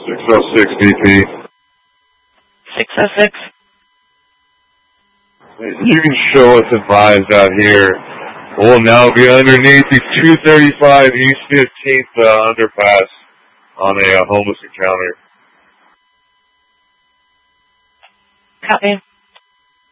606 BP. 606. You can show us advised out here. We'll now be underneath the 235 East 15th underpass on a homeless encounter. Copy.